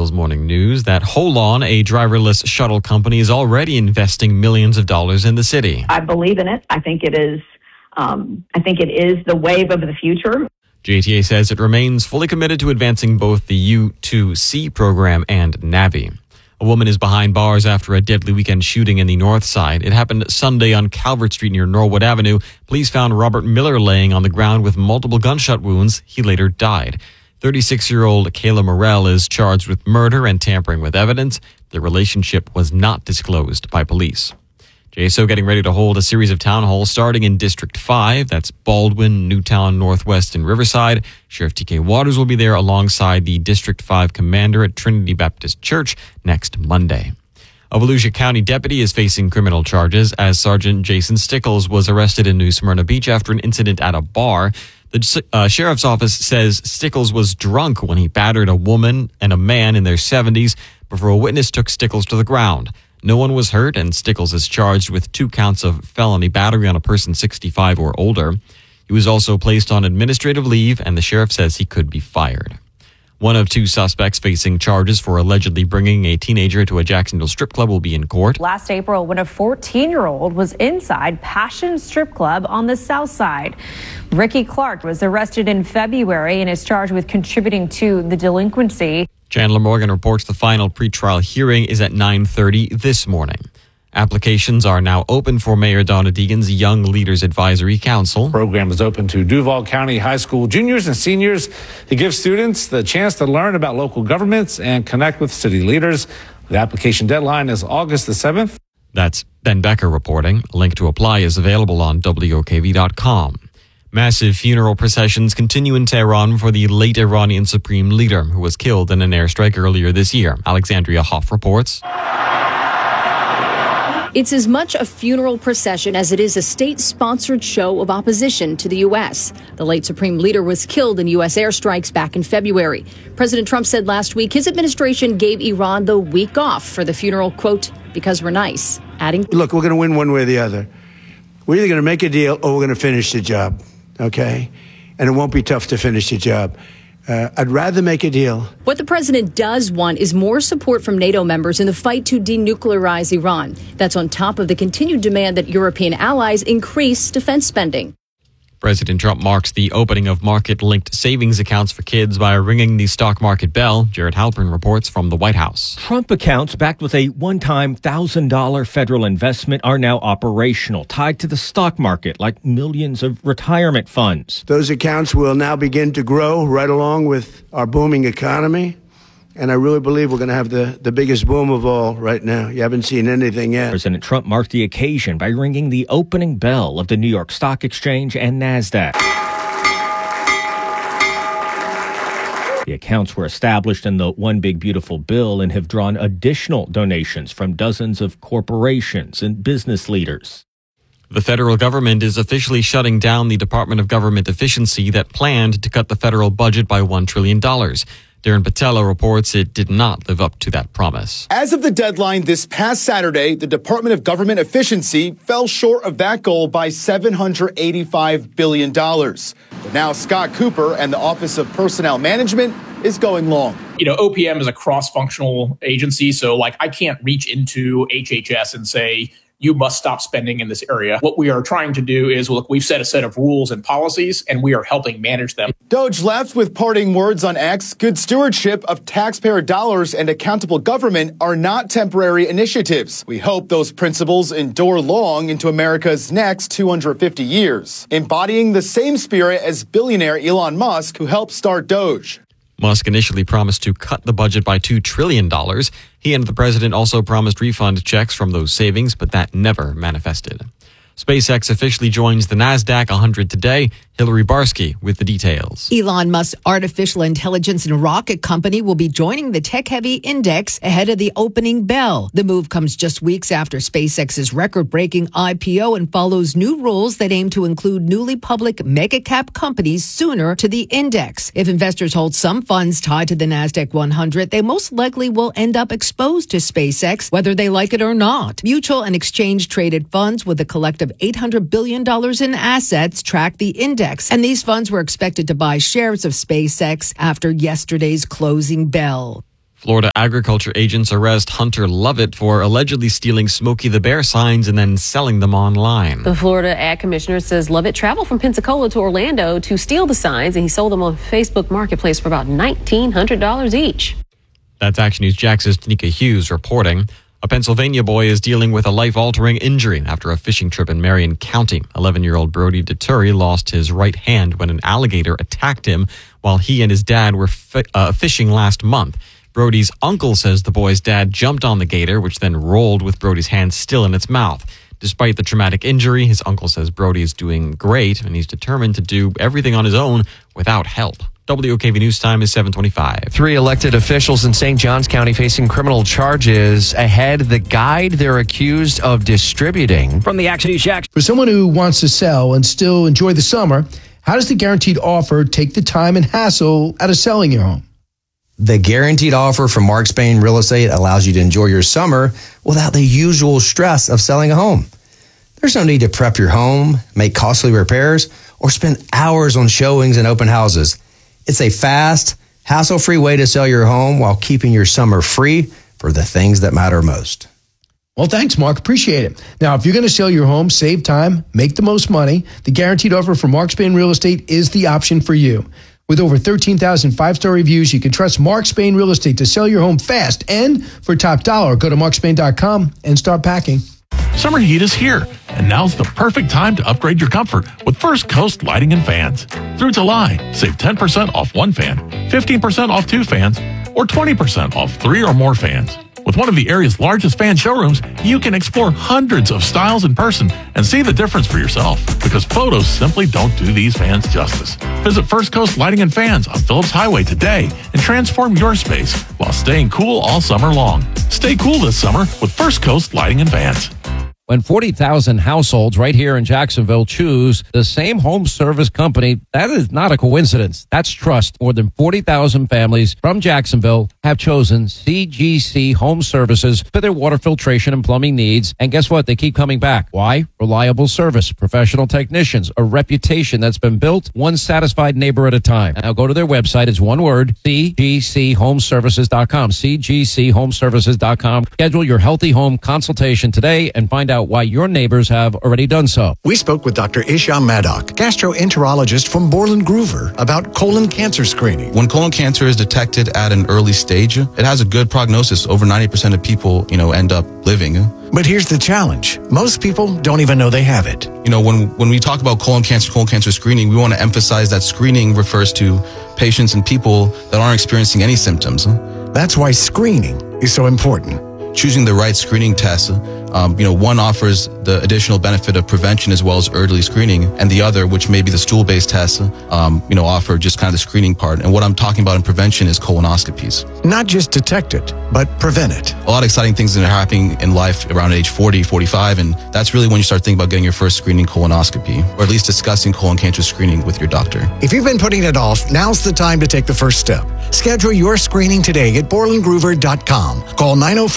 Eagles Morning News that Holon, a driverless shuttle company, is already investing millions of dollars in the city. I believe in it. I think it is the wave of the future. JTA says it remains fully committed to advancing both the U2C program and Navi. A woman is behind bars after a deadly weekend shooting in the north side. It happened Sunday on Calvert Street near Norwood Avenue. Police found Robert Miller laying on the ground with multiple gunshot wounds. He later died. 36-year-old Kayla Morell is charged with murder and tampering with evidence. The relationship was not disclosed by police. JSO getting ready to hold a series of town halls starting in District 5. That's Baldwin, Newtown, Northwest, and Riverside. Sheriff T.K. Waters will be there alongside the District 5 commander at Trinity Baptist Church next Monday. A Volusia County deputy is facing criminal charges as Sergeant Jason Stickles was arrested in New Smyrna Beach after an incident at a bar. The sheriff's office says Stickles was drunk when he battered a woman and a man in their 70s before a witness took Stickles to the ground. No one was hurt, and Stickles is charged with 2 counts of felony battery on a person 65 or older. He was also placed on administrative leave, and the sheriff says he could be fired. One of 2 suspects facing charges for allegedly bringing a teenager to a Jacksonville strip club will be in court. Last April, when a 14-year-old was inside Passion Strip Club on the south side. Ricky Clark was arrested in February and is charged with contributing to the delinquency. Chandler Morgan reports the final pretrial hearing is at 9:30 this morning. Applications are now open for Mayor Donna Deegan's Young Leaders Advisory Council. The program is open to Duval County High School juniors and seniors to give students the chance to learn about local governments and connect with city leaders. The application deadline is August the 7th. That's Ben Becker reporting. A link to apply is available on WOKV.com. Massive funeral processions continue in Tehran for the late Iranian supreme leader who was killed in an airstrike earlier this year. Alexandria Hoff reports. It's as much a funeral procession as it is a state-sponsored show of opposition to the U.S. The late supreme leader was killed in U.S. airstrikes back in February. President Trump said last week his administration gave Iran the week off for the funeral, quote, because we're nice, adding, look, we're going to win one way or the other. We're either going to make a deal or we're going to finish the job. Okay? And it won't be tough to finish the job. I'd rather make a deal. What the president does want is more support from NATO members in the fight to denuclearize Iran. That's on top of the continued demand that European allies increase defense spending. President Trump marks the opening of market-linked savings accounts for kids by ringing the stock market bell. Jared Halpern reports from the White House. Trump accounts backed with a one-time $1,000 federal investment are now operational, tied to the stock market like millions of retirement funds. Those accounts will now begin to grow right along with our booming economy. And I really believe we're going to have the biggest boom of all right now. You haven't seen anything yet. President Trump marked the occasion by ringing the opening bell of the New York Stock Exchange and NASDAQ. The accounts were established in the One Big Beautiful Bill and have drawn additional donations from dozens of corporations and business leaders. The federal government is officially shutting down the Department of Government Efficiency that planned to cut the federal budget by $1 trillion. Darren Patella reports it did not live up to that promise. As of the deadline this past Saturday, the Department of Government Efficiency fell short of that goal by $785 billion. But now Scott Cooper and the Office of Personnel Management is going long. You know, OPM is a cross-functional agency, so I can't reach into HHS and say, you must stop spending in this area. What we are trying to do is, look, we've set a set of rules and policies, and we are helping manage them. Doge left with parting words on X. Good stewardship of taxpayer dollars and accountable government are not temporary initiatives. We hope those principles endure long into America's next 250 years, embodying the same spirit as billionaire Elon Musk, who helped start Doge. Musk initially promised to cut the budget by $2 trillion. He and the president also promised refund checks from those savings, but that never manifested. SpaceX officially joins the NASDAQ 100 today. Hillary Barsky with the details. Elon Musk's artificial intelligence and rocket company will be joining the tech-heavy index ahead of the opening bell. The move comes just weeks after SpaceX's record-breaking IPO and follows new rules that aim to include newly public mega-cap companies sooner to the index. If investors hold some funds tied to the NASDAQ 100, they most likely will end up exposed to SpaceX, whether they like it or not. Mutual and exchange-traded funds with a collective $800 billion in assets track the index. And these funds were expected to buy shares of SpaceX after yesterday's closing bell. Florida agriculture agents arrest Hunter Lovett for allegedly stealing Smokey the Bear signs and then selling them online. The Florida Ag Commissioner says Lovett traveled from Pensacola to Orlando to steal the signs, and he sold them on Facebook Marketplace for about $1,900 each. That's Action News Jax's Tanika Hughes reporting. A Pennsylvania boy is dealing with a life-altering injury after a fishing trip in Marion County. 11-year-old Brody DeTuri lost his right hand when an alligator attacked him while he and his dad were fishing last month. Brody's uncle says the boy's dad jumped on the gator, which then rolled with Brody's hand still in its mouth. Despite the traumatic injury, his uncle says Brody is doing great, and he's determined to do everything on his own without help. WOKV News Time is 7:25. 3 elected officials in St. Johns County facing criminal charges ahead the guide they're accused of distributing. From the Action News Jax. For someone who wants to sell and still enjoy the summer, how does the guaranteed offer take the time and hassle out of selling your home? The guaranteed offer from Mark Spain Real Estate allows you to enjoy your summer without the usual stress of selling a home. There's no need to prep your home, make costly repairs, or spend hours on showings and open houses. It's a fast, hassle-free way to sell your home while keeping your summer free for the things that matter most. Well, thanks, Mark. Appreciate it. Now, if you're going to sell your home, save time, make the most money, the guaranteed offer from Mark Spain Real Estate is the option for you. With over 13,000 five-star reviews, you can trust Mark Spain Real Estate to sell your home fast. And for top dollar, go to markspain.com and start packing. Summer heat is here, and now's the perfect time to upgrade your comfort with First Coast Lighting and Fans. Through July, save 10% off one fan, 15% off 2 fans, or 20% off 3 or more fans. With one of the area's largest fan showrooms, you can explore hundreds of styles in person and see the difference for yourself, because photos simply don't do these fans justice. Visit First Coast Lighting and Fans on Phillips Highway today and transform your space while staying cool all summer long. Stay cool this summer with First Coast Lighting and Fans. When 40,000 households right here in Jacksonville choose the same home service company, that is not a coincidence. That's trust. More than 40,000 families from Jacksonville have chosen CGC Home Services for their water filtration and plumbing needs. And guess what? They keep coming back. Why? Reliable service, professional technicians, a reputation that's been built one satisfied neighbor at a time. Now go to their website. It's one word, cgchomeservices.com, cgchomeservices.com. Schedule your healthy home consultation today and find out why your neighbors have already done so. We spoke with Dr. Isham Maddock, gastroenterologist from Borland Groover, about colon cancer screening. When colon cancer is detected at an early stage, it has a good prognosis. Over 90% of people, end up living. But here's the challenge. Most people don't even know they have it. When we talk about colon cancer screening, we want to emphasize that screening refers to patients and people that aren't experiencing any symptoms. That's why screening is so important. Choosing the right screening test, one offers the additional benefit of prevention as well as early screening, and the other, which may be the stool-based test, offer just kind of the screening part. And what I'm talking about in prevention is colonoscopies. Not just detect it, but prevent it. A lot of exciting things that are happening in life around age 40, 45, and that's really when you start thinking about getting your first screening colonoscopy, or at least discussing colon cancer screening with your doctor. If you've been putting it off, now's the time to take the first step. Schedule your screening today at BorlandGroover.com. Call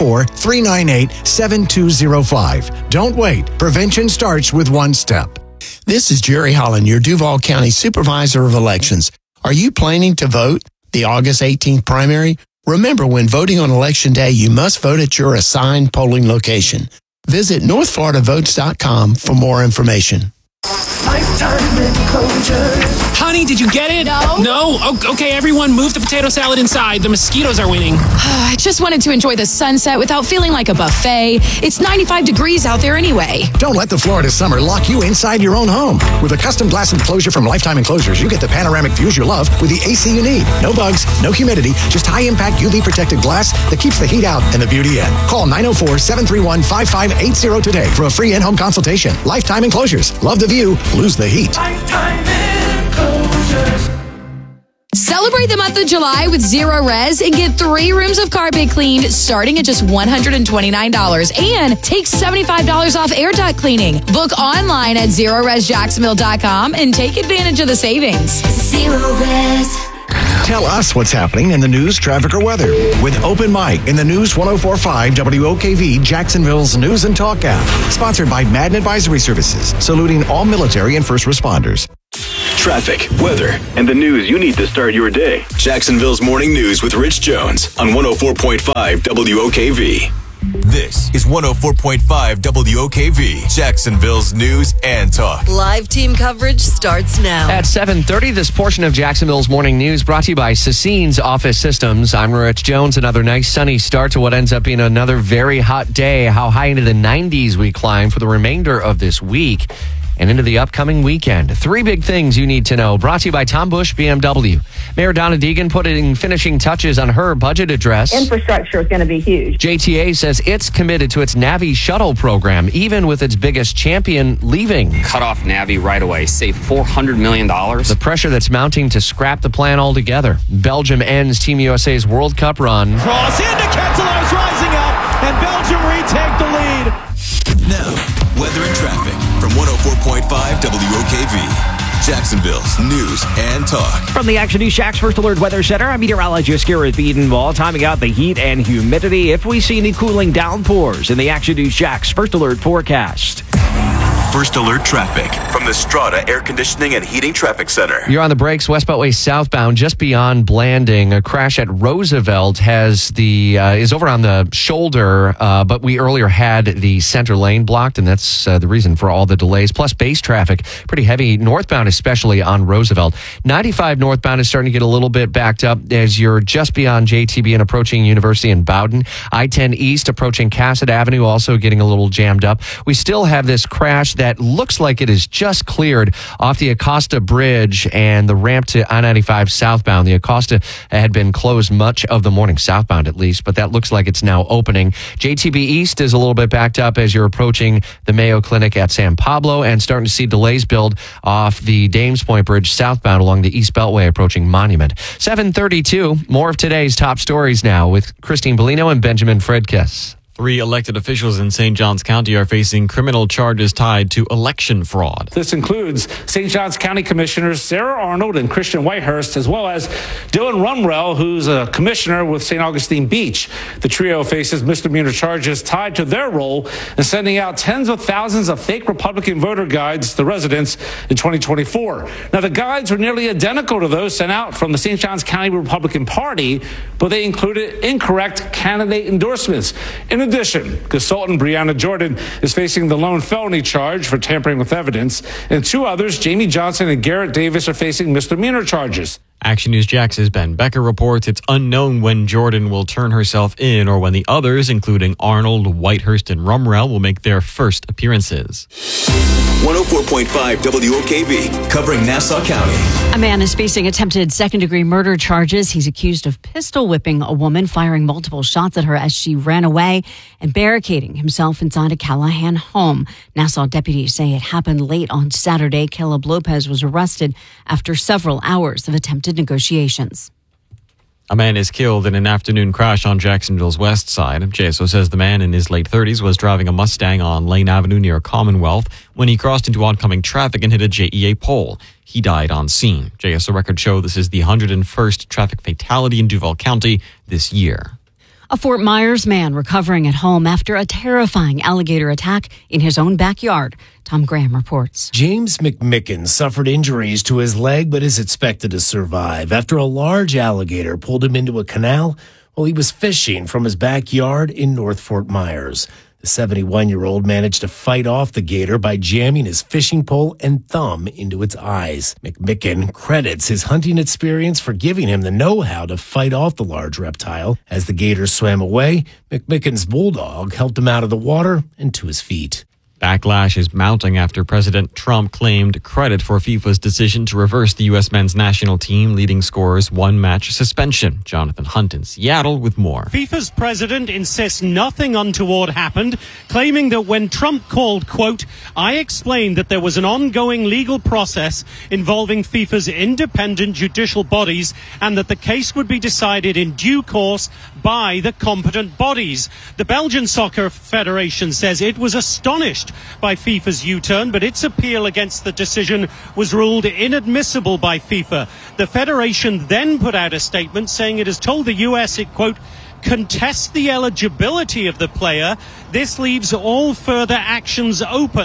904-398-7205. Don't wait. Prevention starts with one step. This is Jerry Holland, your Duval County Supervisor of Elections. Are you planning to vote the August 18th primary? Remember, when voting on Election Day, you must vote at your assigned polling location. Visit NorthFloridaVotes.com for more information. Lifetime enclosures. Honey, did you get it? No? Okay, everyone move the potato salad inside. The mosquitoes are winning. I just wanted to enjoy the sunset without feeling like a buffet. It's 95 degrees out there anyway. Don't let the Florida summer lock you inside your own home. With a custom glass enclosure from Lifetime Enclosures, you get the panoramic views you love with the AC you need. No bugs, no humidity, just high-impact UV-protected glass that keeps the heat out and the beauty in. Call 904-731-5580 today for a free in-home consultation. Lifetime Enclosures. Love the view, lose the heat. Lifetime Enclosures. Celebrate the month of July with Zero Res and get 3 rooms of carpet cleaned starting at just $129 and take $75 off air duct cleaning. Book online at ZeroResJacksonville.com and take advantage of the savings. Zero Res. Tell us what's happening in the news, traffic, or weather with Open Mic in the News 104.5 WOKV Jacksonville's News and Talk app. Sponsored by Madden Advisory Services, saluting all military and first responders. traffic, weather, and the news you need to start your day. Jacksonville's Morning News with Rich Jones on 104.5 WOKV. This is 104.5 WOKV, Jacksonville's news and talk. Live team coverage starts now. At 7:30, this portion of Jacksonville's Morning News brought to you by Sassine's Office Systems. I'm Rich Jones. Another nice sunny start to what ends up being another very hot day. How high into the 90s we climb for the remainder of this week and into the upcoming weekend. Three big things you need to know. Brought to you by Tom Bush BMW. Mayor Donna Deegan putting finishing touches on her budget address. Infrastructure is going to be huge. JTA says it's committed to its Navi shuttle program, even with its biggest champion leaving. Cut off Navi right away. Save $400 million. The pressure that's mounting to scrap the plan altogether. Belgium ends Team USA's World Cup run. Cross into Kettelar's rising up, and Belgium retake the lead. Now, weather and traffic from 104.5 WOKV. Jacksonville's news and talk. From the Action News Shack's First Alert Weather Center, I'm meteorologist Garrett Beadenball, timing out the heat and humidity if we see any cooling downpours in the Action News Shack's First Alert forecast. First Alert traffic from the Strata Air Conditioning and Heating Traffic Center. You're on the brakes, West Beltway southbound, just beyond Blanding. A crash at Roosevelt is over on the shoulder, but we earlier had the center lane blocked, and that's the reason for all the delays. Plus base traffic, pretty heavy northbound, especially on Roosevelt. 95 northbound is starting to get a little bit backed up as you're just beyond JTB and approaching University in Bowden. I-10 East approaching Cassett Avenue, also getting a little jammed up. We still have this crash that looks like it is just cleared off the Acosta Bridge and the ramp to I-95 southbound. The Acosta had been closed much of the morning, southbound at least, but that looks like it's now opening. JTB East is a little bit backed up as you're approaching the Mayo Clinic at San Pablo and starting to see delays build off the Dames Point Bridge southbound along the East Beltway approaching Monument. 7:32, more of today's top stories now with Christine Bellino and Benjamin Fredkiss. 3 elected officials in St. Johns County are facing criminal charges tied to election fraud. This includes St. Johns County Commissioners Sarah Arnold and Christian Whitehurst, as well as Dylan Rumrell, who's a commissioner with St. Augustine Beach. The trio faces misdemeanor charges tied to their role in sending out tens of thousands of fake Republican voter guides to residents in 2024. Now, the guides were nearly identical to those sent out from the St. Johns County Republican Party, but they included incorrect candidate endorsements. In addition, consultant Brianna Jordan is facing the lone felony charge for tampering with evidence, and 2 others, Jamie Johnson and Garrett Davis, are facing misdemeanor charges. Action News Jax's Ben Becker reports it's unknown when Jordan will turn herself in or when the others, including Arnold, Whitehurst, and Rumrell, will make their first appearances. 104.5 WOKV, covering Nassau County. A man is facing attempted second-degree murder charges. He's accused of pistol whipping a woman, firing multiple shots at her as she ran away, and barricading himself inside a Callahan home. Nassau deputies say it happened late on Saturday. Caleb Lopez was arrested after several hours of attempted negotiations. A man is killed in an afternoon crash on Jacksonville's west side. JSO says the man in his late 30s was driving a Mustang on Lane Avenue near Commonwealth when he crossed into oncoming traffic and hit a JEA pole. He died on scene. JSO records show this is the 101st traffic fatality in Duval County this year. A Fort Myers man recovering at home after a terrifying alligator attack in his own backyard. Tom Graham reports. James McMicken suffered injuries to his leg but is expected to survive after a large alligator pulled him into a canal while he was fishing from his backyard in North Fort Myers. The 71-year-old managed to fight off the gator by jamming his fishing pole and thumb into its eyes. McMicken credits his hunting experience for giving him the know-how to fight off the large reptile. As the gator swam away, McMicken's bulldog helped him out of the water and to his feet. Backlash is mounting after President Trump claimed credit for FIFA's decision to reverse the U.S. men's national team leading scorer's one-match suspension. Jonathan Hunt in Seattle with more. FIFA's president insists nothing untoward happened, claiming that when Trump called, quote, I explained that there was an ongoing legal process involving FIFA's independent judicial bodies and that the case would be decided in due course by the competent bodies. The Belgian Soccer Federation says it was astonished by FIFA's U-turn, but its appeal against the decision was ruled inadmissible by FIFA. The federation then put out a statement saying it has told the U.S. it, quote, contests the eligibility of the player. This leaves all further actions open.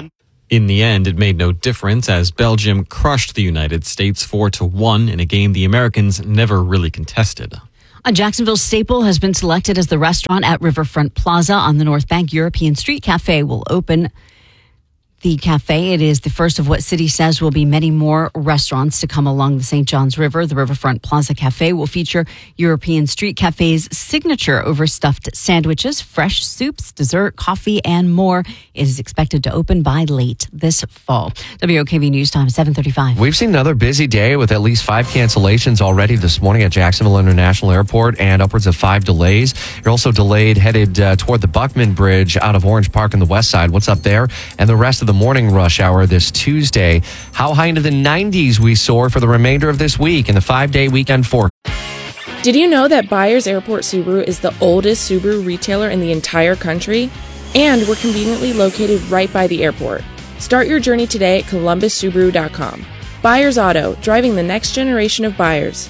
In the end, it made no difference as Belgium crushed the United States 4-1 in a game the Americans never really contested. A Jacksonville staple has been selected as the restaurant at Riverfront Plaza on the North Bank. European Street Cafe will open. The cafe, it is the first of what city says will be many more restaurants to come along the St. Johns River. The Riverfront Plaza Cafe will feature European Street Cafe's signature overstuffed sandwiches, fresh soups, dessert, coffee, and more. It is expected to open by late this fall. WOKV News Time, 7:35. We've seen another busy day with at least 5 cancellations already this morning at Jacksonville International Airport and upwards of 5 delays. You're also delayed headed toward the Buckman Bridge out of Orange Park on the west side. What's up there? And the rest of the morning rush hour this Tuesday. How high into the 90s we soar for the remainder of this week in the 5-day weekend forecast. Did you know that Byers Airport Subaru is the oldest Subaru retailer in the entire country? And we're conveniently located right by the airport. Start your journey today at ColumbusSubaru.com. Byers Auto, driving the next generation of buyers.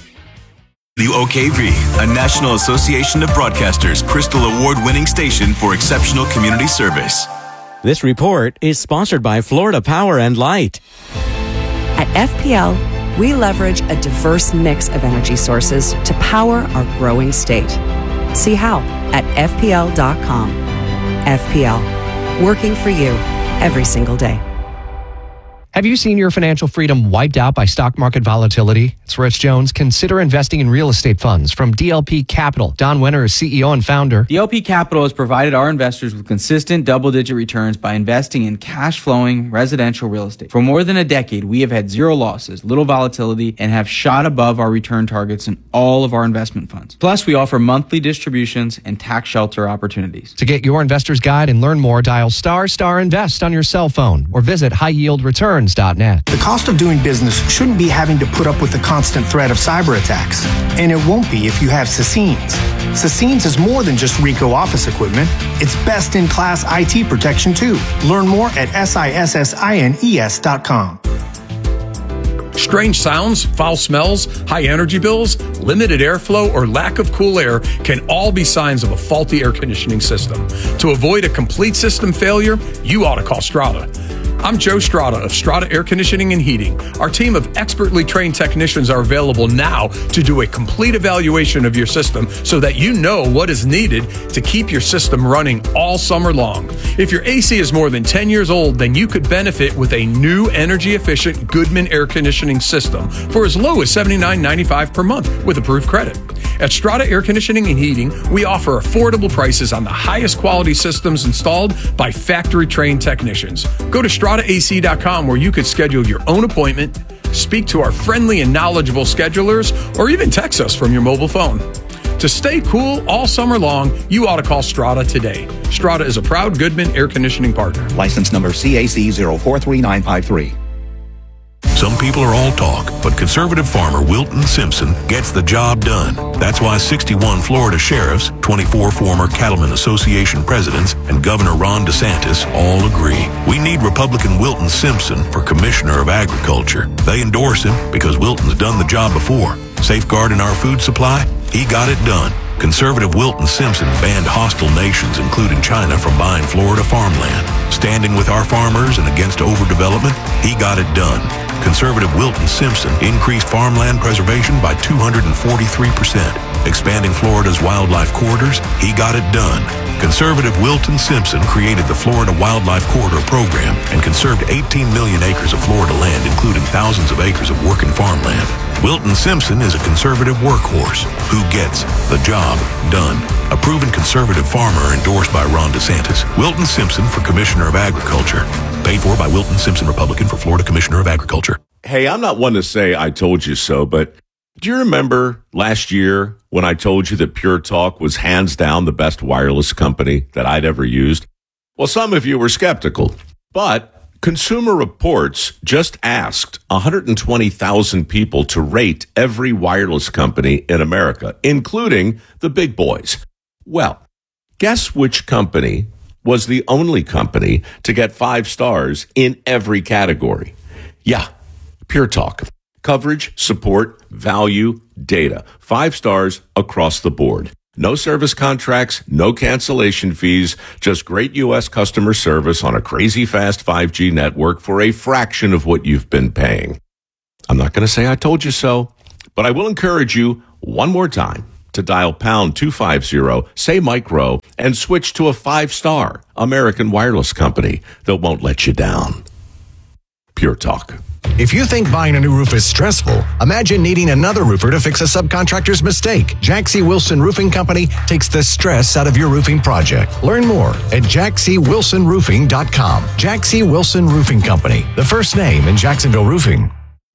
WOKV, a National Association of Broadcasters Crystal Award-winning station for exceptional community service. This report is sponsored by Florida Power and Light. At FPL, we leverage a diverse mix of energy sources to power our growing state. See how at FPL.com. FPL, working for you every single day. Have you seen your financial freedom wiped out by stock market volatility? It's Rich Jones. Consider investing in real estate funds from DLP Capital. Don Wenner is CEO and founder. DLP Capital has provided our investors with consistent double-digit returns by investing in cash-flowing residential real estate. For more than a decade, we have had zero losses, little volatility, and have shot above our return targets in all of our investment funds. Plus, we offer monthly distributions and tax shelter opportunities. To get your investor's guide and learn more, dial *invest on your cell phone or visit highyieldreturns.net. The cost of doing business shouldn't be having to put up with the constant threat of cyber attacks. And it won't be if you have Sassines. Sassines is more than just Ricoh office equipment. It's best-in-class IT protection, too. Learn more at sissines.com. Strange sounds, foul smells, high energy bills, limited airflow, or lack of cool air can all be signs of a faulty air conditioning system. To avoid a complete system failure, you ought to call Strata. I'm Joe Strata of Strata Air Conditioning and Heating. Our team of expertly trained technicians are available now to do a complete evaluation of your system so that you know what is needed to keep your system running all summer long. If your AC is more than 10 years old, then you could benefit with a new energy-efficient Goodman air conditioning system for as low as $79.95 per month with approved credit. At Strata Air Conditioning and Heating, we offer affordable prices on the highest quality systems installed by factory-trained technicians. Go to StrataAC.com where you could schedule your own appointment, speak to our friendly and knowledgeable schedulers, or even text us from your mobile phone. To stay cool all summer long, you ought to call Strata today. Strata is a proud Goodman air conditioning partner. License number CAC 043953. Some people are all talk, but conservative farmer Wilton Simpson gets the job done. That's why 61 Florida sheriffs, 24 former Cattlemen Association presidents, and Governor Ron DeSantis all agree. We need Republican Wilton Simpson for Commissioner of Agriculture. They endorse him because Wilton's done the job before. Safeguarding our food supply? He got it done. Conservative Wilton Simpson banned hostile nations, including China, from buying Florida farmland. Standing with our farmers and against overdevelopment? He got it done. Conservative Wilton Simpson increased farmland preservation by 243%. Expanding Florida's wildlife corridors? He got it done. Conservative Wilton Simpson created the Florida Wildlife Corridor Program and conserved 18 million acres of Florida land, including thousands of acres of working farmland. Wilton Simpson is a conservative workhorse who gets the job done. A proven conservative farmer endorsed by Ron DeSantis. Wilton Simpson for Commissioner of Agriculture. Paid for by Wilton Simpson, Republican, for Florida Commissioner of Agriculture. Hey, I'm not one to say I told you so, but do you remember last year when I told you that Pure Talk was hands down the best wireless company that I'd ever used? Well, some of you were skeptical, but Consumer Reports just asked 120,000 people to rate every wireless company in America, including the big boys. Well, guess which company was the only company to get 5 stars in every category? Yeah, Pure Talk. Coverage, support, value, data. 5 stars across the board. No service contracts, no cancellation fees, just great U.S. customer service on a crazy fast 5G network for a fraction of what you've been paying. I'm not going to say I told you so, but I will encourage you one more time to dial pound 250, say micro, and switch to a 5-star American wireless company that won't let you down. Pure Talk. If you think buying a new roof is stressful, imagine needing another roofer to fix a subcontractor's mistake. Jack C. Wilson Roofing Company takes the stress out of your roofing project. Learn more at jackcwilsonroofing.com. Jack C. Wilson Roofing Company, the first name in Jacksonville roofing.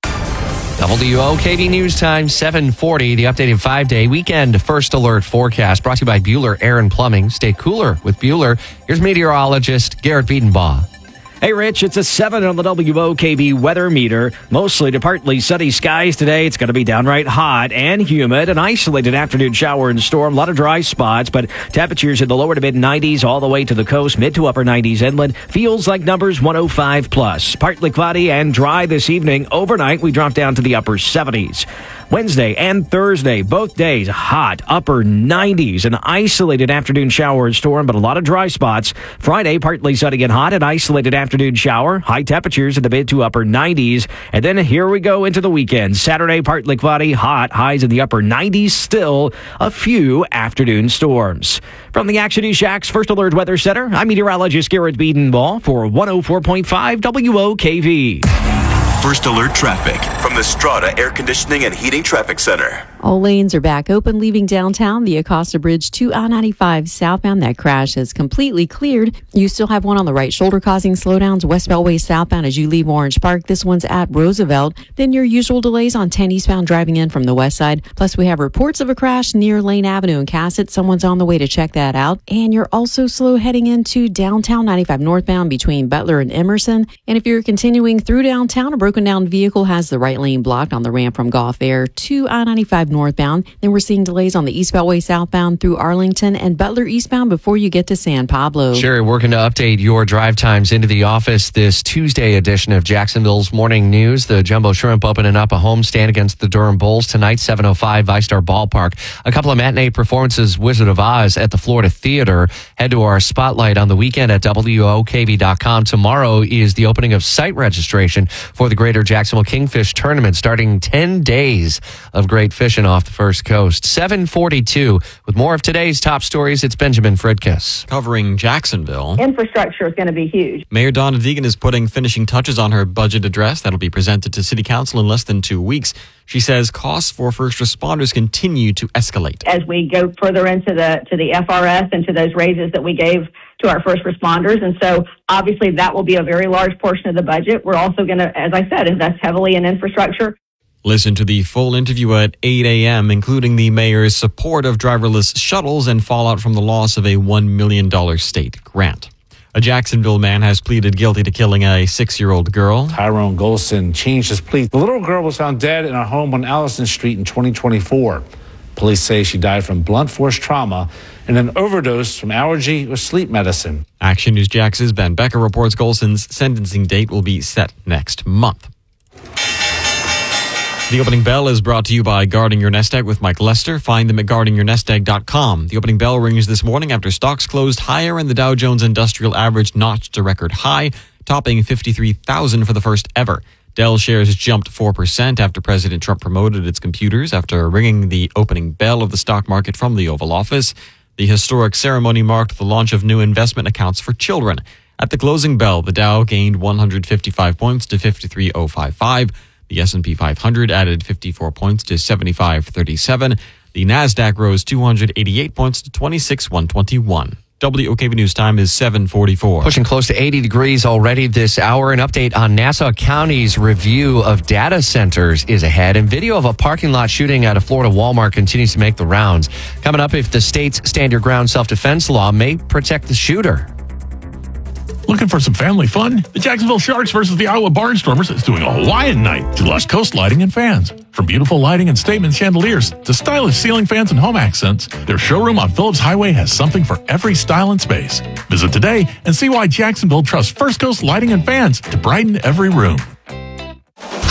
WOKV News Time, 7:40, the updated 5-day weekend first alert forecast brought to you by Bueller Air and Plumbing. Stay cooler with Bueller. Here's meteorologist Garrett Biedenbaugh. Hey, Rich, it's a 7 on the WOKV weather meter. Mostly to partly sunny skies today. It's going to be downright hot and humid. An isolated afternoon shower and storm. A lot of dry spots, but temperatures in the lower to mid-90s all the way to the coast, mid to upper 90s inland. Feels like numbers 105 plus. Partly cloudy and dry this evening. Overnight, we drop down to the upper 70s. Wednesday and Thursday, both days hot, upper 90s. An isolated afternoon shower and storm, but a lot of dry spots. Friday, partly sunny and hot, an isolated afternoon shower. High temperatures in the mid to upper 90s. And then here we go into the weekend. Saturday, partly cloudy, hot, highs in the upper 90s. Still a few afternoon storms. From the Action News Shack's First Alert Weather Center, I'm meteorologist Garrett Biedenbaugh for 104.5 WOKV. First Alert traffic from the Strata Air Conditioning and Heating Traffic Center. All lanes are back open leaving downtown. The Acosta Bridge to I-95 southbound. That crash has completely cleared. You still have one on the right shoulder causing slowdowns. West Beltway southbound as you leave Orange Park. This one's at Roosevelt. Then your usual delays on 10 eastbound driving in from the west side. Plus we have reports of a crash near Lane Avenue in Cassett. Someone's on the way to check that out. And you're also slow heading into downtown 95 northbound between Butler and Emerson. And if you're continuing through downtown, a broken down vehicle has the right lane blocked on the ramp from Gulf Air to I-95 northbound. Then we're seeing delays on the East Beltway southbound through Arlington and Butler eastbound before you get to San Pablo. Sherry, working to update your drive times into the office this Tuesday edition of Jacksonville's Morning News. The Jumbo Shrimp opening up a homestand against the Durham Bulls tonight, 7:05, ViStar Ballpark. A couple of matinee performances, Wizard of Oz at the Florida Theater. Head to our spotlight on the weekend at WOKV.com. Tomorrow is the opening of site registration for the Greater Jacksonville Kingfish Tournament, starting 10 days of great fishing off the First Coast. 7:42. With more of today's top stories, it's Benjamin Fridkiss. Covering Jacksonville. Infrastructure is going to be huge. Mayor Donna Deegan is putting finishing touches on her budget address that'll be presented to City Council in less than 2 weeks. She says costs for first responders continue to escalate. As we go further into the FRS and to those raises that we gave to our first responders. And so obviously that will be a very large portion of the budget. We're also going to, as I said, invest heavily in infrastructure. Listen to the full interview at 8 a.m., including the mayor's support of driverless shuttles and fallout from the loss of a $1 million state grant. A Jacksonville man has pleaded guilty to killing a 6-year-old girl. Tyrone Golson changed his plea. The little girl was found dead in her home on Allison Street in 2024. Police say she died from blunt force trauma and an overdose from allergy or sleep medicine. Action News Jax's Ben Becker reports Golson's sentencing date will be set next month. The Opening Bell is brought to you by Guarding Your Nest Egg with Mike Lester. Find them at guardingyournestegg.com. The opening bell rings this morning after stocks closed higher and the Dow Jones Industrial Average notched a record high, topping 53,000 for the first ever. Dell shares jumped 4% after President Trump promoted its computers after ringing the opening bell of the stock market from the Oval Office. The historic ceremony marked the launch of new investment accounts for children. At the closing bell, the Dow gained 155 points to 53,055. The S&P 500 added 54 points to 7537. The NASDAQ rose 288 points to 26,121. WOKV News time is 7:44. Pushing close to 80 degrees already this hour. An update on Nassau County's review of data centers is ahead, and video of a parking lot shooting at a Florida Walmart continues to make the rounds. Coming up, if the state's Stand Your Ground self-defense law may protect the shooter. Looking for some family fun? The Jacksonville Sharks versus the Iowa Barnstormers is doing a Hawaiian night to lush coast lighting and fans. From beautiful lighting and statement chandeliers to stylish ceiling fans and home accents, their showroom on Phillips Highway has something for every style and space. Visit today and see why Jacksonville trusts First Coast Lighting and Fans to brighten every room.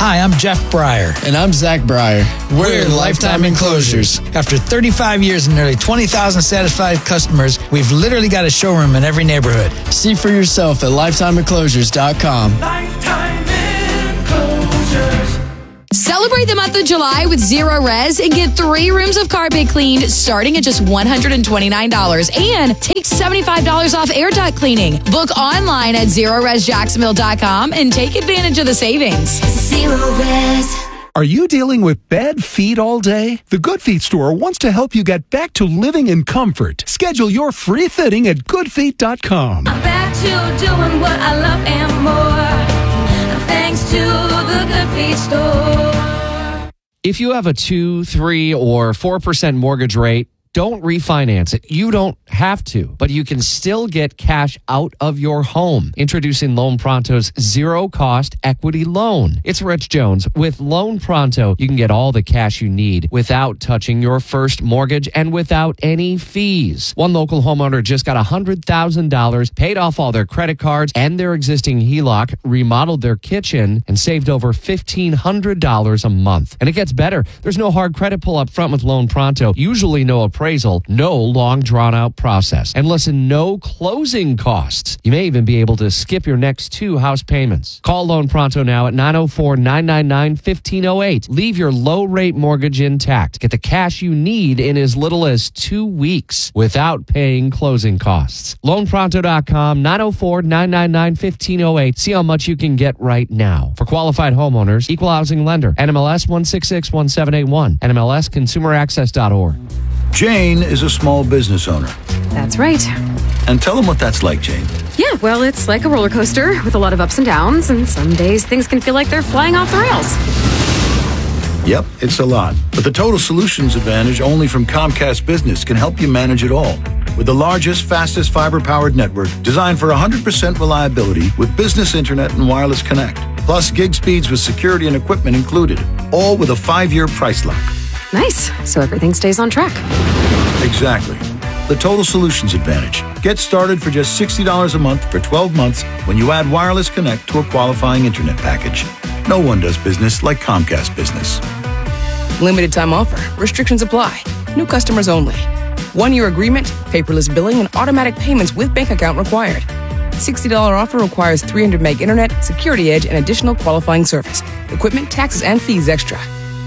Hi, I'm Jeff Breyer. And I'm Zach Breyer. We're Lifetime Enclosures. After 35 years and nearly 20,000 satisfied customers, we've literally got a showroom in every neighborhood. See for yourself at lifetimeenclosures.com. Lifetime Enclosures. Celebrate the month of July with Zero Res and get 3 rooms of carpet cleaned starting at just $129 and take $75 off air duct cleaning. Book online at ZeroResJacksonville.com and take advantage of the savings. Zero Res. Are you dealing with bad feet all day? The Good Feet store wants to help you get back to living in comfort. Schedule your free fitting at goodfeet.com. I'm back to doing what I love and more. Thanks to the Good Feet store. If you have a 2, 3, or 4% mortgage rate, don't refinance it. You don't have to, but you can still get cash out of your home. Introducing Loan Pronto's zero-cost equity loan. It's Rich Jones. With Loan Pronto, you can get all the cash you need without touching your first mortgage and without any fees. One local homeowner just got $100,000, paid off all their credit cards and their existing HELOC, remodeled their kitchen, and saved over $1,500 a month. And it gets better. There's no hard credit pull up front with Loan Pronto. Usually no appraisal, no long drawn-out process. And listen, no closing costs. You may even be able to skip your next 2 house payments. Call Loan Pronto now at 904-999-1508. Leave your low-rate mortgage intact. Get the cash you need in as little as 2 weeks without paying closing costs. LoanPronto.com, 904-999-1508. See how much you can get right now. For qualified homeowners, Equal Housing Lender, NMLS 1661781, NMLSConsumerAccess.org. Jane is a small business owner. That's right. And tell them what that's like, Jane. Yeah, well, it's like a roller coaster with a lot of ups and downs, and some days things can feel like they're flying off the rails. Yep, it's a lot. But the Total Solutions Advantage only from Comcast Business can help you manage it all. With the largest, fastest fiber-powered network designed for 100% reliability with business internet and wireless connect. Plus gig speeds with security and equipment included. All with a 5-year price lock. Nice. So everything stays on track. Exactly. The Total Solutions Advantage. Get started for just $60 a month for 12 months when you add Wireless Connect to a qualifying internet package. No one does business like Comcast Business. Limited time offer. Restrictions apply. New customers only. 1-year agreement, paperless billing, and automatic payments with bank account required. $60 offer requires 300 meg internet, security edge, and additional qualifying service. Equipment, taxes, and fees extra.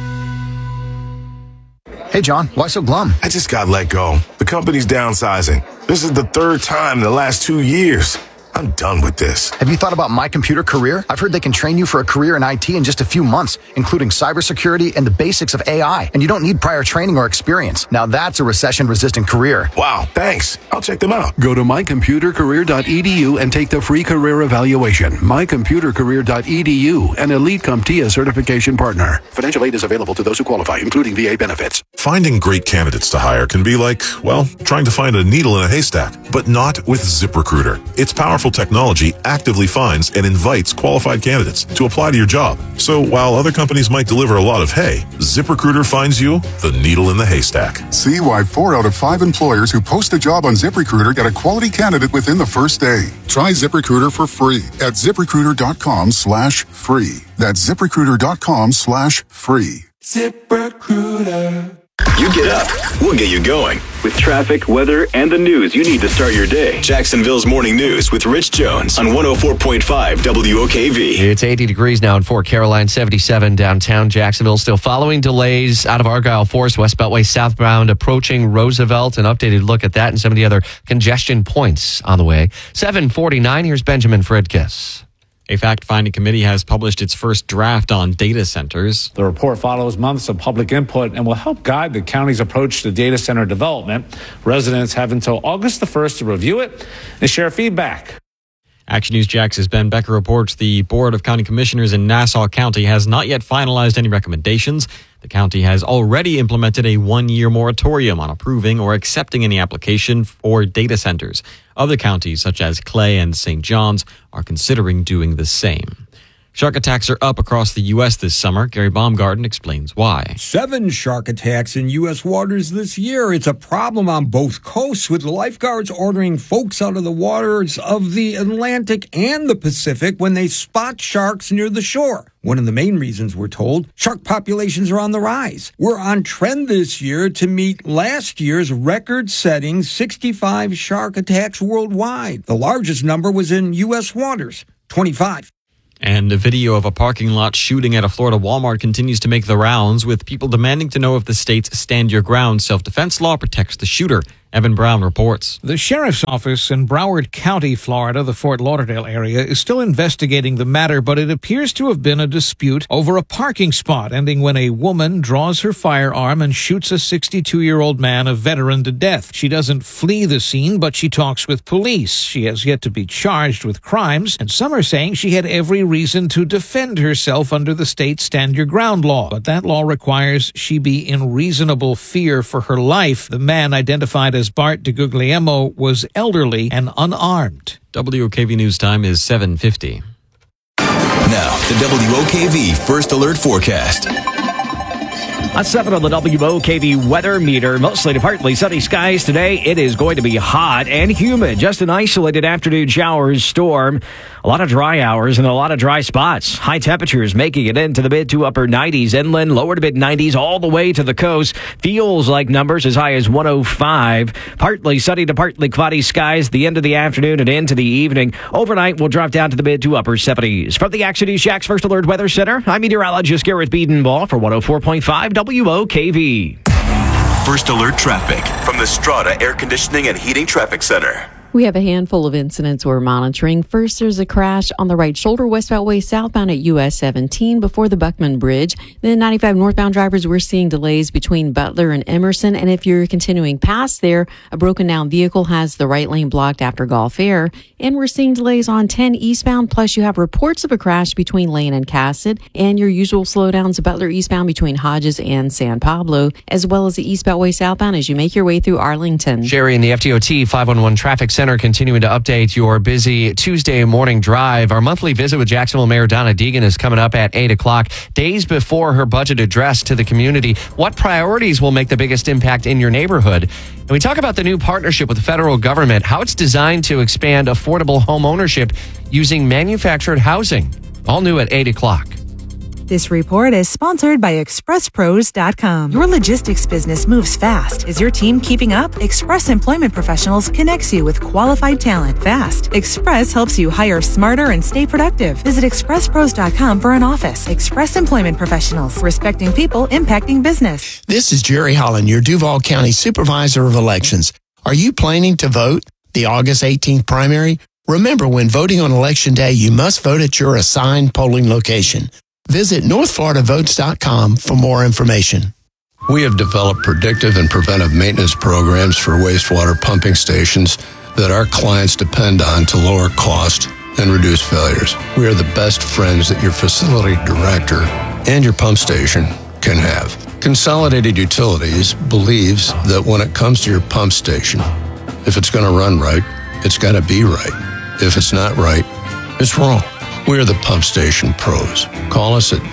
Hey, John, why so glum? I just got let go. The company's downsizing. This is the 3rd time in the last 2 years. I'm done with this. Have you thought about My Computer Career? I've heard they can train you for a career in IT in just a few months, including cybersecurity and the basics of AI. And you don't need prior training or experience. Now that's a recession-resistant career. Wow, thanks. I'll check them out. Go to mycomputercareer.edu and take the free career evaluation. Mycomputercareer.edu, an elite CompTIA certification partner. Financial aid is available to those who qualify, including VA benefits. Finding great candidates to hire can be like, well, trying to find a needle in a haystack, but not with ZipRecruiter. Its powerful technology actively finds and invites qualified candidates to apply to your job. So while other companies might deliver a lot of hay, ZipRecruiter finds you the needle in the haystack. See why 4 out of 5 employers who post a job on ZipRecruiter get a quality candidate within the first day. Try ZipRecruiter for free at ZipRecruiter.com/free. That's ZipRecruiter.com/free. ZipRecruiter. You get up, we'll get you going. With traffic, weather, and the news you need to start your day. Jacksonville's Morning News with Rich Jones on 104.5 WOKV. It's 80 degrees now in Fort Caroline, 77 downtown Jacksonville. Still following delays out of Argyle Forest, West Beltway southbound, approaching Roosevelt. An updated look at that and some of the other congestion points on the way. 7:49, here's Benjamin Fredkiss. A fact-finding committee has published its first draft on data centers. The report follows months of public input and will help guide the county's approach to data center development. Residents have until August the 1st to review it and share feedback. Action News Jax's Ben Becker reports the Board of County Commissioners in Nassau County has not yet finalized any recommendations. The county has already implemented a 1-year moratorium on approving or accepting any application for data centers. Other counties, such as Clay and St. John's, are considering doing the same. Shark attacks are up across the U.S. this summer. Gary Baumgarten explains why. 7 shark attacks in U.S. waters this year. It's a problem on both coasts, with lifeguards ordering folks out of the waters of the Atlantic and the Pacific when they spot sharks near the shore. One of the main reasons, we're told, shark populations are on the rise. We're on trend this year to meet last year's record-setting 65 shark attacks worldwide. The largest number was in U.S. waters, 25. And a video of a parking lot shooting at a Florida Walmart continues to make the rounds, with people demanding to know if the state's Stand Your Ground self-defense law protects the shooter. Evan Brown reports. The sheriff's office in Broward County, Florida, the Fort Lauderdale area, is still investigating the matter, but it appears to have been a dispute over a parking spot, ending when a woman draws her firearm and shoots a 62-year-old man, a veteran, to death. She doesn't flee the scene, but she talks with police. She has yet to be charged with crimes, and some are saying she had every reason to defend herself under the state Stand Your Ground law. But that law requires she be in reasonable fear for her life. The man, identified as Bart DeGuglielmo, was elderly and unarmed. WOKV News Time is 7:50. Now, the WOKV First Alert Forecast. At 7 on the WOKV weather meter, mostly to partly sunny skies today. It is going to be hot and humid. Just an isolated afternoon showers, storm. A lot of dry hours and a lot of dry spots. High temperatures making it into the mid to upper 90s inland, lower to mid 90s all the way to the coast. Feels like numbers as high as 105. Partly sunny to partly cloudy skies the end of the afternoon and into the evening. Overnight, we'll drop down to the mid to upper 70s. From the Action News Jax First Alert Weather Center, I'm meteorologist Garrett Biedenbaugh for 104.5 WOKV. First Alert Traffic from the Strata Air Conditioning and Heating Traffic Center. We have a handful of incidents we're monitoring. First, there's a crash on the right shoulder, West Beltway southbound at US 17 before the Buckman Bridge. Then 95 northbound drivers, we're seeing delays between Butler and Emerson. And if you're continuing past there, a broken down vehicle has the right lane blocked after Gulf Air. And we're seeing delays on 10 eastbound. Plus, you have reports of a crash between Lane and Cassett, and your usual slowdowns Butler eastbound between Hodges and San Pablo, as well as the East Beltway southbound as you make your way through Arlington. Sherry in the FDOT 511 Traffic Center continuing to update your busy Tuesday morning drive. Our monthly visit with Jacksonville Mayor Donna Deegan is coming up at 8 o'clock, days before her budget address to the community. What priorities will make the biggest impact in your neighborhood? And we talk about the new partnership with the federal government, how it's designed to expand affordable home ownership using manufactured housing. All new at 8 o'clock. This report is sponsored by ExpressPros.com. Your logistics business moves fast. Is your team keeping up? Express Employment Professionals connects you with qualified talent fast. Express helps you hire smarter and stay productive. Visit ExpressPros.com for an office. Express Employment Professionals, respecting people, impacting business. This is Jerry Holland, your Duval County Supervisor of Elections. Are you planning to vote the August 18th primary? Remember, when voting on Election Day, you must vote at your assigned polling location. Visit NorthFloridaVotes.com for more information. We have developed predictive and preventive maintenance programs for wastewater pumping stations that our clients depend on to lower cost and reduce failures. We are the best friends that your facility director and your pump station can have. Consolidated Utilities believes that when it comes to your pump station, if it's going to run right, it's got to be right. If it's not right, it's wrong. We're the Pump Station Pros. Call us at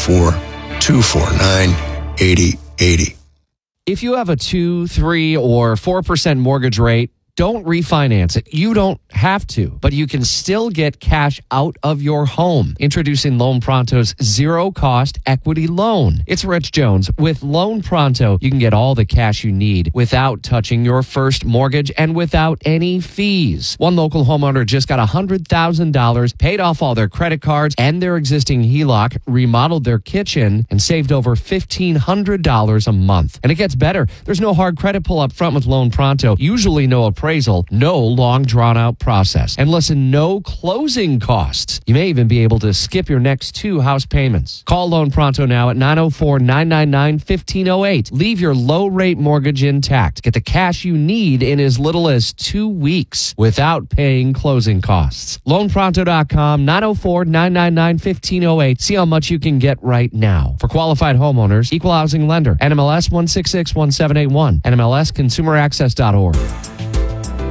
904-249-8080. If you have a 2, 3, or 4% mortgage rate, don't refinance it. You don't have to, but you can still get cash out of your home. Introducing Loan Pronto's zero-cost equity loan. It's Rich Jones. With Loan Pronto, you can get all the cash you need without touching your first mortgage and without any fees. One local homeowner just got $100,000, paid off all their credit cards and their existing HELOC, remodeled their kitchen, and saved over $1,500 a month. And it gets better. There's no hard credit pull up front with Loan Pronto. Usually no appraisal, no long drawn-out process, and listen, no closing costs. You may even be able to skip your next 2 house payments. Call Loan Pronto now at 904-999-1508. Leave your low-rate mortgage intact. Get the cash you need in as little as 2 weeks without paying closing costs. LoanPronto.com, 904-999-1508. See how much you can get right now. For qualified homeowners, Equal Housing Lender, NMLS 1661781, NMLSConsumerAccess.org.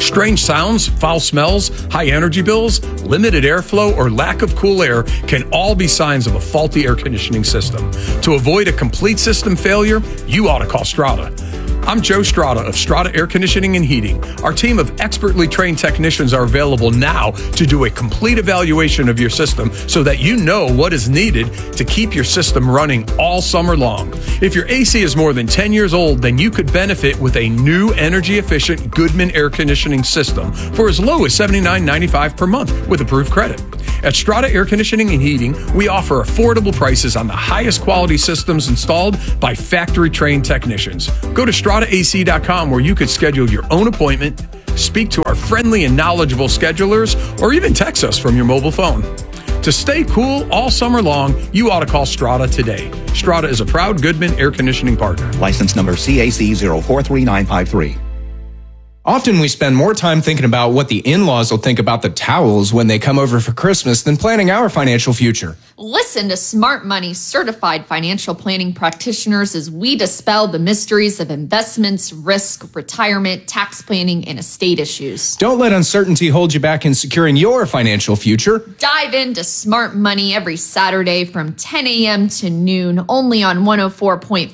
Strange sounds, foul smells, high energy bills, limited airflow, or lack of cool air can all be signs of a faulty air conditioning system. To avoid a complete system failure, you ought to call Strata. I'm Joe Strata of Strata Air Conditioning and Heating. Our team of expertly trained technicians are available now to do a complete evaluation of your system so that you know what is needed to keep your system running all summer long. If your AC is more than 10 years old, then you could benefit with a new energy-efficient Goodman air conditioning system for as low as $79.95 per month with approved credit. At Strata Air Conditioning and Heating, we offer affordable prices on the highest quality systems installed by factory-trained technicians. Go to StrataAC.com where you could schedule your own appointment, speak to our friendly and knowledgeable schedulers, or even text us from your mobile phone. To stay cool all summer long, you ought to call Strata today. Strata is a proud Goodman air conditioning partner. License number CAC 043953. Often we spend more time thinking about what the in-laws will think about the towels when they come over for Christmas than planning our financial future. Listen to Smart Money's certified financial planning practitioners as we dispel the mysteries of investments, risk, retirement, tax planning, and estate issues. Don't let uncertainty hold you back in securing your financial future. Dive into Smart Money every Saturday from 10 a.m. to noon, only on 104.5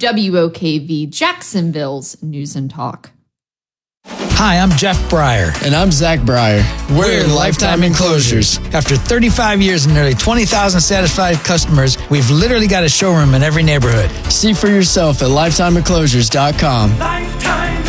WOKV, Jacksonville's News and Talk. Hi, I'm Jeff Breyer. And I'm Zach Breyer. We're Lifetime Enclosures. After 35 years and nearly 20,000 satisfied customers, we've literally got a showroom in every neighborhood. See for yourself at lifetimeenclosures.com. Lifetime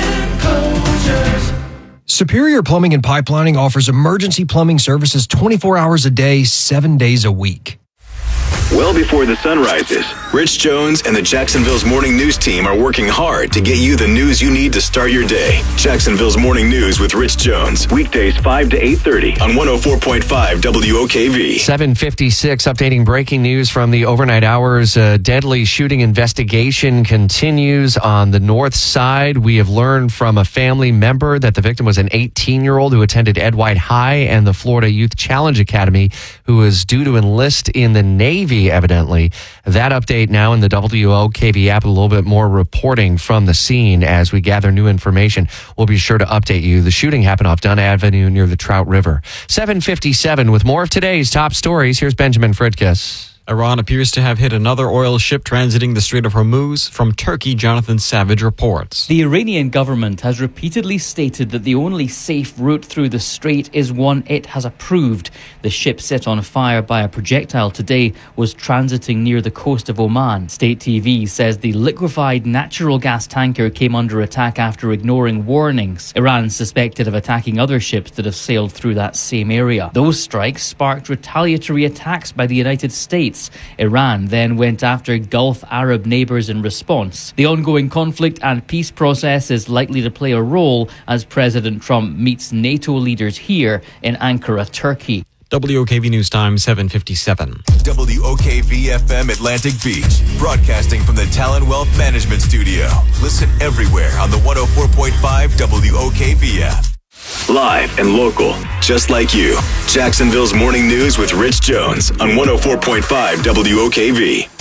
Enclosures. Superior Plumbing and Pipelining offers emergency plumbing services 24 hours a day, 7 days a week. Well before the sun rises, Rich Jones and the Jacksonville's Morning News team are working hard to get you the news you need to start your day. Jacksonville's Morning News with Rich Jones. Weekdays 5 to 8:30 on 104.5 WOKV. 7:56, updating breaking news from the overnight hours. A deadly shooting investigation continues on the north side. We have learned from a family member that the victim was an 18-year-old who attended Ed White High and the Florida Youth Challenge Academy, who is due to enlist in the Navy, evidently. That update now in the WOKV app, a little bit more reporting from the scene as we gather new information. We'll be sure to update you. The shooting happened off Dunn Avenue near the Trout River. 7:57 with more of today's top stories. Here's Benjamin Fridkes. Iran appears to have hit another oil ship transiting the Strait of Hormuz. From Turkey, Jonathan Savage reports. The Iranian government has repeatedly stated that the only safe route through the strait is one it has approved. The ship set on fire by a projectile today was transiting near the coast of Oman. State TV says the liquefied natural gas tanker came under attack after ignoring warnings. Iran is suspected of attacking other ships that have sailed through that same area. Those strikes sparked retaliatory attacks by the United States. Iran then went after Gulf Arab neighbours in response. The ongoing conflict and peace process is likely to play a role as President Trump meets NATO leaders here in Ankara, Turkey. WOKV News Time, 7:57. WOKV FM Atlantic Beach, broadcasting from the Talon Wealth Management Studio. Listen everywhere on the 104.5 WOKV app. Live and local, just like you. Jacksonville's Morning News with Rich Jones on 104.5 WOKV.